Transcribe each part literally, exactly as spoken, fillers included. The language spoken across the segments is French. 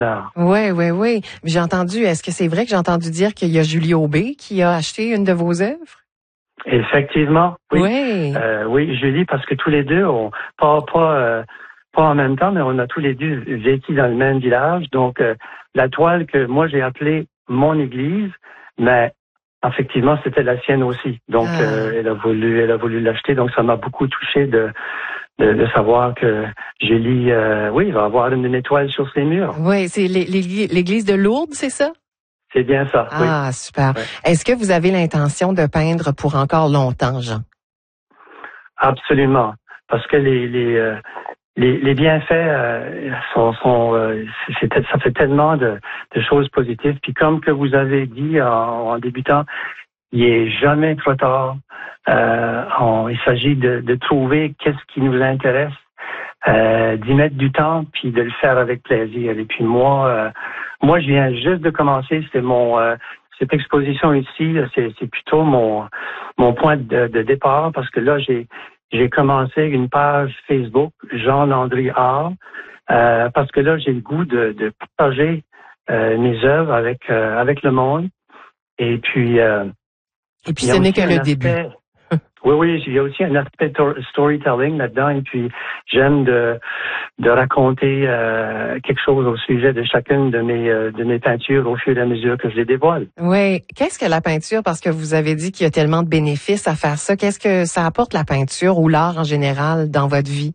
Oui, oui, oui. J'ai entendu, est-ce que c'est vrai que j'ai entendu dire qu'il y a Julie Aubé qui a acheté une de vos œuvres? Effectivement, oui. Oui. Euh, oui, Julie, parce que tous les deux, on, pas, pas, euh, pas en même temps, mais on a tous les deux vécu dans le même village. Donc, euh, la toile que moi j'ai appelée mon église, mais effectivement, c'était la sienne aussi. Donc, ah. euh, elle a voulu, elle a voulu l'acheter. Donc, ça m'a beaucoup touché de, de, de savoir que Julie, euh, oui, va avoir une, une étoile sur ses murs. Oui, c'est l'église de Lourdes, c'est ça? C'est bien ça, ah, oui. Ah, super. Ouais. Est-ce que vous avez l'intention de peindre pour encore longtemps, Jean? Absolument. Parce que les, les, euh, les, les bienfaits euh, sont, sont euh, c'est, ça fait tellement de, de choses positives. Puis comme que vous avez dit en, en débutant, il est jamais trop tard. Euh, on, il s'agit de, de trouver qu'est-ce qui nous intéresse, euh, d'y mettre du temps, puis de le faire avec plaisir. Et puis moi, euh, moi, je viens juste de commencer. C'est mon euh, cette exposition ici, c'est, c'est plutôt mon mon point de, de départ parce que là, j'ai j'ai commencé une page Facebook, Jean-Landry Art, euh, parce que là, j'ai le goût de, de partager euh, mes œuvres avec euh, avec le monde. Et puis euh, et puis ce n'est que le aspect, début. Oui, oui, il y a aussi un aspect storytelling là-dedans, et puis j'aime de de raconter euh, quelque chose au sujet de chacune de mes euh, de mes peintures au fur et à mesure que je les dévoile. Oui, qu'est-ce que la peinture, parce que vous avez dit qu'il y a tellement de bénéfices à faire ça, qu'est-ce que ça apporte la peinture ou l'art en général dans votre vie?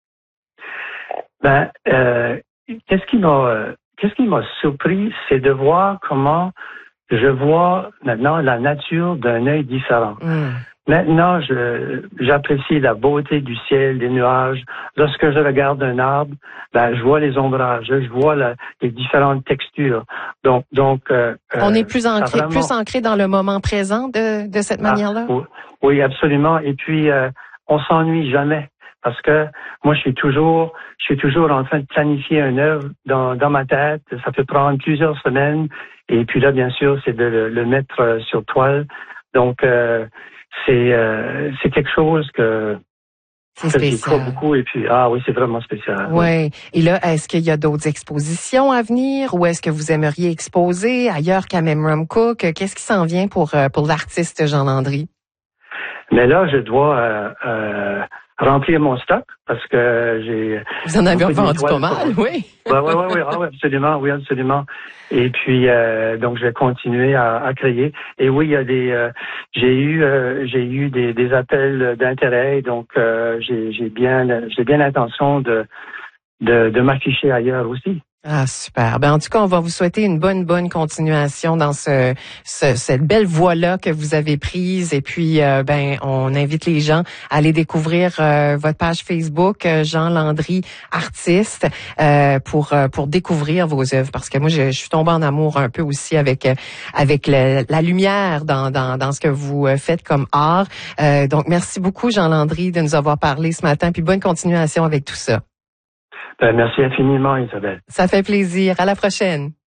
Ben, euh, qu'est-ce qui m'a euh, qu'est-ce qui m'a surpris, c'est de voir comment je vois maintenant la nature d'un œil différent. Mm. Maintenant, je, j'apprécie la beauté du ciel, des nuages. Lorsque je regarde un arbre, ben, je vois les ombrages, je vois la, les différentes textures. Donc, donc, euh, on est plus ancré, vraiment... plus ancré dans le moment présent de, de cette manière-là. Ah, oui, oui, absolument. Et puis, euh, on s'ennuie jamais parce que moi, je suis toujours, je suis toujours en train de planifier une œuvre dans, dans ma tête. Ça peut prendre plusieurs semaines. Et puis là, bien sûr, c'est de le, le mettre sur toile. Donc, euh, c'est euh, c'est quelque chose que, c'est que j'y crois beaucoup. Et puis, ah oui, c'est vraiment spécial. Oui. oui. Et là, est-ce qu'il y a d'autres expositions à venir ou est-ce que vous aimeriez exposer ailleurs qu'à Memram Cook? Qu'est-ce qui s'en vient pour, pour l'artiste Jean Landry? Mais là, je dois euh, euh, remplir mon stock parce que j'ai... Vous en avez vendu pas mal, pour... oui. Oui, oui, oui, oui, ah, oui, absolument, oui, absolument. Et puis, euh, donc, je vais continuer à, à créer. Et oui, il y a des... Euh, j'ai eu euh, j'ai eu des, des appels d'intérêt, donc euh, j'ai, j'ai bien j'ai bien l'intention de, de, de m'afficher ailleurs aussi. Ah, super. Ben, en tout cas, on va vous souhaiter une bonne, bonne continuation dans ce, ce cette belle voie-là que vous avez prise. Et puis, euh, ben, on invite les gens à aller découvrir euh, votre page Facebook, euh, Jean Landry Artiste, euh, pour euh, pour découvrir vos œuvres. Parce que moi, je, je suis tombée en amour un peu aussi avec avec le, la lumière dans, dans dans ce que vous faites comme art. Euh, donc, merci beaucoup, Jean Landry, de nous avoir parlé ce matin. Puis, bonne continuation avec tout ça. Ben, merci infiniment, Isabelle. Ça fait plaisir. À la prochaine.